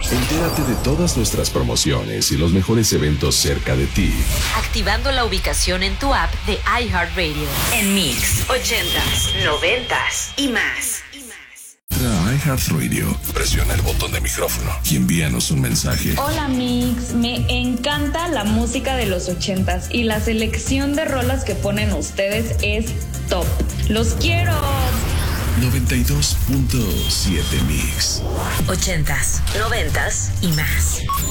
Entérate de todas nuestras promociones y los mejores eventos cerca de ti, activando la ubicación en tu app de iHeartRadio. En Mix, 80s, 90s y más. Entra a iHeartRadio, presiona el botón de micrófono y envíanos un mensaje. Hola Mix, me encanta la música de los 80s y la selección de rolas que ponen ustedes es top. ¡Los quiero! 92.7 Mix. 80s, 90s y más.